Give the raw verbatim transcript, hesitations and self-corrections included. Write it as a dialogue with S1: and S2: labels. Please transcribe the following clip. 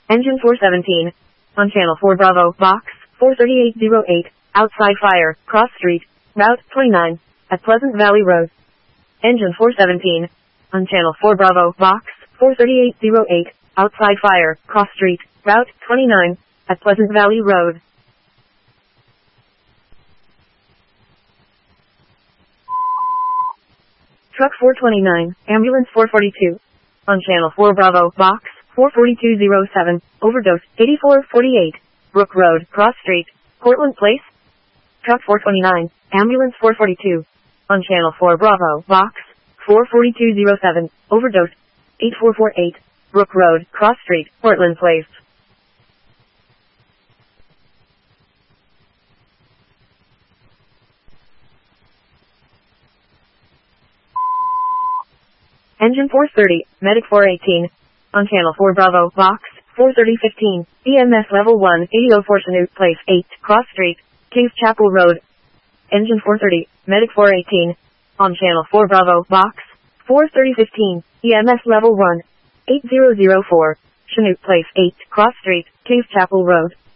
S1: Engine four seventeen. On Channel four Bravo, Box four thirty-eight oh eight. Outside fire, cross street, Route twenty-nine, at Pleasant Valley Road. Engine four seventeen. On Channel four Bravo, Box four thirty-eight oh eight. Outside fire, cross street, Route twenty-nine, at Pleasant Valley Road. Truck four twenty-nine, Ambulance four forty-two. On Channel four Bravo, Box four forty-two oh seven, overdose, eighty-four forty-eight, Brook Road, cross street, Portland Place. Truck four twenty-nine, Ambulance four forty-two. On Channel four Bravo, Box four forty-two oh seven, overdose, eighty-four forty-eight, Brook Road, cross street, Portland Place. Engine four thirty, Medic four eighteen. On Channel four Bravo, Box four thirty fifteen, E M S Level one, eighty oh four Chanute Place, eight, Cross Street, Kings Chapel Road. Engine four thirty, Medic four eighteen. On Channel four Bravo, Box four thirty fifteen, E M S Level one, eighty oh four, Chanute Place, eight, Cross Street, Kings Chapel Road.